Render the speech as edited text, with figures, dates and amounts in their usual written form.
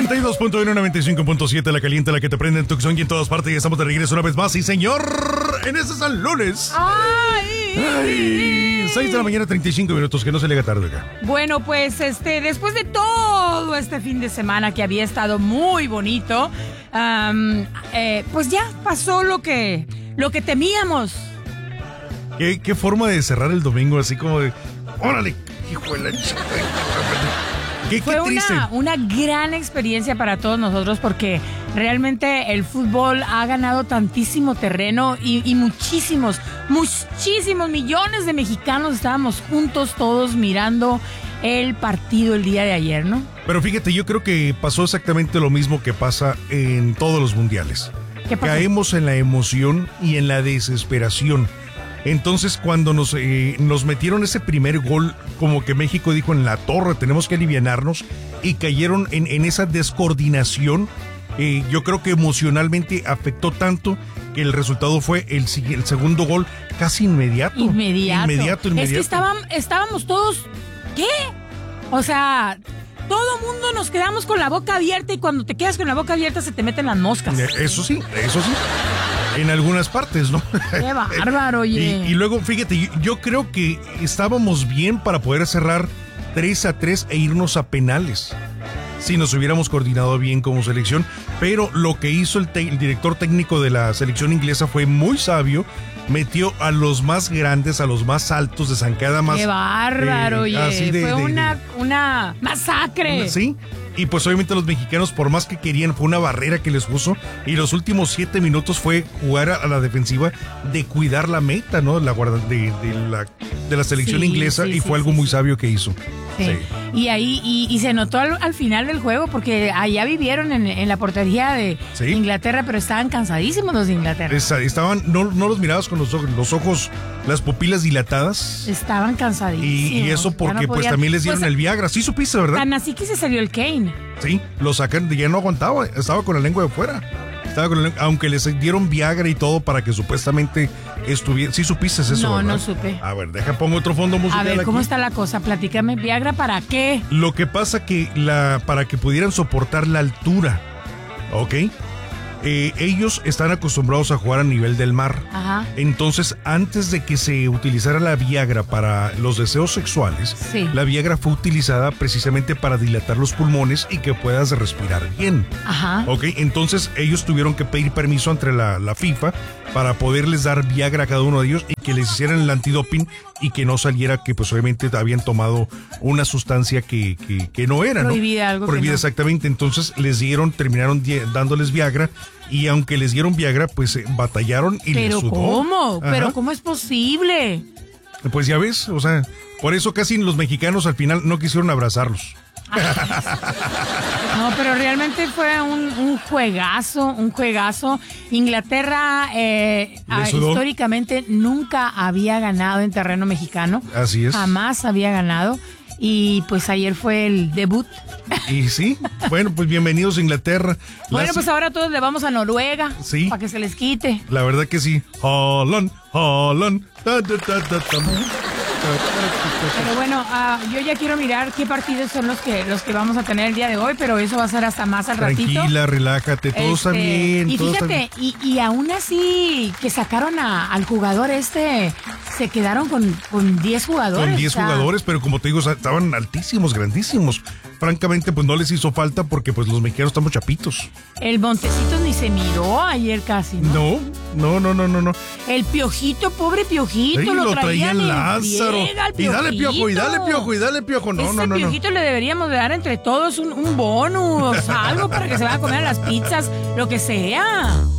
92.1, 95.7, la caliente, la que te prende en Tucson y en todas partes. Y estamos de regreso una vez más. Y señor, en ese San Lunes. ¡Ay! 6 de la mañana, 35 minutos, que no se le haga tarde acá. Bueno, pues después de todo este fin de semana que había estado muy bonito, pues ya pasó lo que temíamos. ¿Qué forma de cerrar el domingo? Así como de, órale, hijo de la chica. Fue una gran experiencia para todos nosotros porque realmente el fútbol ha ganado tantísimo terreno y muchísimos millones de mexicanos estábamos juntos todos mirando el partido el día de ayer, ¿no? Pero fíjate, yo creo que pasó exactamente lo mismo que pasa en todos los mundiales. ¿Qué pasó? Caemos en la emoción y en la desesperación. Entonces, cuando nos metieron ese primer gol, como que México dijo en la torre, tenemos que alivianarnos, y cayeron en esa descoordinación. Yo creo que emocionalmente afectó tanto que el resultado fue el segundo gol casi inmediato. Inmediato. Es que estábamos todos, ¿qué? O sea, todo mundo nos quedamos con la boca abierta, y cuando te quedas con la boca abierta se te meten las moscas. Eso sí. En algunas partes, ¿no? Qué bárbaro, oye. Y luego, fíjate, yo creo que estábamos bien para poder cerrar 3-3 e irnos a penales, si nos hubiéramos coordinado bien como selección. Pero lo que hizo el director técnico de la selección inglesa fue muy sabio. Metió a los más grandes, a los más altos de zancada más. ¡Qué bárbaro, oye! Fue una masacre. Sí. Y pues obviamente los mexicanos, por más que querían, fue una barrera que les puso. Y los últimos 7 minutos fue jugar a la defensiva, de cuidar la meta, ¿no? De la selección inglesa. Y fue algo muy sabio que hizo. Sí. Y ahí y se notó al final del juego, porque allá vivieron en la portería de Inglaterra, pero estaban cansadísimos los de Inglaterra. Estaban, no los mirabas con los ojos, las pupilas dilatadas. Estaban cansadísimos. Y eso porque pues también les dieron el Viagra. Sí supiste, ¿verdad? Tan así que se salió el Kane. Sí, lo sacan, ya no aguantaba, estaba con la lengua de fuera. Aunque les dieron Viagra y todo para que supuestamente estuviera. ¿Sí supiste eso? No, ¿verdad? no supe. A ver, pongo otro fondo musical. A ver, ¿cómo aquí está la cosa? Platícame, ¿Viagra para qué? Lo que pasa que para que pudieran soportar la altura, ¿ok? Ellos están acostumbrados a jugar a nivel del mar. Ajá. Entonces, antes de que se utilizara la Viagra para los deseos sexuales, la Viagra fue utilizada precisamente para dilatar los pulmones y que puedas respirar bien. Ajá. Ok, entonces ellos tuvieron que pedir permiso entre la FIFA para poderles dar Viagra a cada uno de ellos y que les hicieran el antidoping y que no saliera que pues obviamente habían tomado una sustancia que no era, prohibida, ¿no? Prohibida, exactamente. Entonces terminaron dándoles Viagra, y aunque les dieron Viagra, pues batallaron y les sudó. ¿Cómo? ¿Pero cómo es posible? Pues ya ves, o sea, por eso casi los mexicanos al final no quisieron abrazarlos. No, pero realmente fue un juegazo. Inglaterra históricamente nunca había ganado en terreno mexicano. Así es. Jamás había ganado. Y pues ayer fue el debut. Y sí, bueno, pues bienvenidos a Inglaterra. Bueno, pues ahora todos le vamos a Noruega. Sí. Para que se les quite. La verdad que sí. Holland. Pero bueno, yo ya quiero mirar qué partidos son los que vamos a tener el día de hoy, pero eso va a ser hasta más al ratito. Tranquila, relájate, todo está bien. Y fíjate, y aún así que sacaron al jugador se quedaron con 10 jugadores. Con 10 jugadores, pero como te digo, estaban altísimos, grandísimos. Francamente, pues no les hizo falta porque pues los mexicanos estamos chapitos. El Montecitos ni se miró ayer casi, ¿no? No. El Piojito, pobre Piojito, sí, lo traía en Lázaro. Y dale Piojo. No. Piojito le deberíamos de dar entre todos un bonus, algo para que se vaya a comer a las pizzas, lo que sea.